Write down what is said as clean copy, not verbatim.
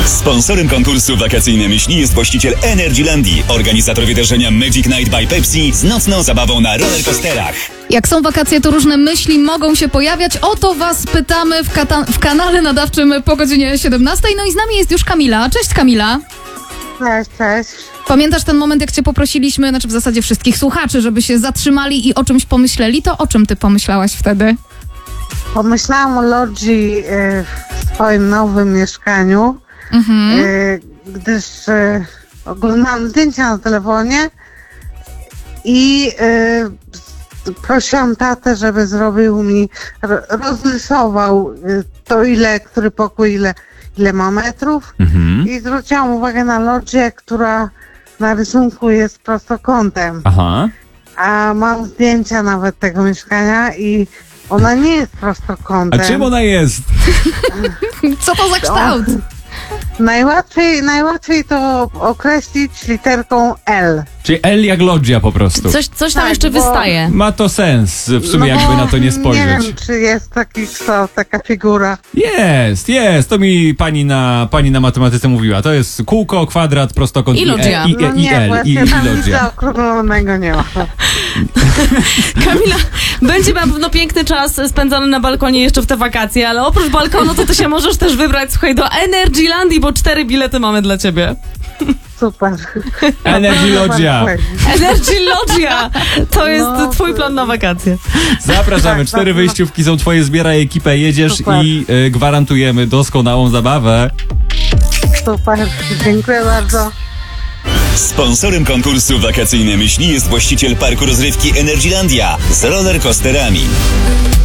Sponsorem konkursu Wakacyjne Myśli jest właściciel Energylandii, organizator wydarzenia Magic Night by Pepsi z nocną zabawą na rollercoasterach. Jak są wakacje, to różne myśli mogą się pojawiać. O to was pytamy w kanale nadawczym po godzinie 17. No i z nami jest już Kamila. Cześć Kamila. Cześć. Pamiętasz ten moment, jak cię poprosiliśmy, znaczy w zasadzie wszystkich słuchaczy, żeby się zatrzymali i o czymś pomyśleli? To o czym ty pomyślałaś wtedy? Pomyślałam o lodzi w swoim nowym mieszkaniu, gdyż oglądałam zdjęcia na telefonie i prosiłam tatę, żeby zrobił mi, rozrysował to który pokój, ile ma metrów i zwróciłam uwagę na lodzię, która na rysunku jest prostokątem. Aha. A mam zdjęcia nawet tego mieszkania i ona nie jest prostokątem. A czym ona jest? Co to za kształt? Najłatwiej to określić literką L. Czyli L jak loggia po prostu. Coś tam Tak, jeszcze bo- wystaje. Ma to sens, w sumie jakby na to nie spojrzeć. Nie wiem, czy jest taki kształt, taka figura. Jest. To mi pani na matematyce mówiła. To jest kółko, kwadrat, prostokąt I loggia. I nie, L. I właśnie tam nic loggia. zaokrąglonego nie ma. Kamila, będzie na pewno piękny czas spędzony na balkonie jeszcze w te wakacje, ale oprócz balkonu to ty się możesz też wybrać, słuchaj, do Energylandii, bo 4 bilety mamy dla ciebie. Super. Energy Loggia. Energy Loggia! To jest No, twój plan na wakacje. Zapraszamy. Tak, 4 tak. wyjściówki są twoje, zbieraj ekipę, jedziesz Super. i gwarantujemy doskonałą zabawę. Super. Dziękuję bardzo. Sponsorem konkursu Wakacyjne Myśli jest właściciel parku rozrywki Energylandia z rollercoasterami.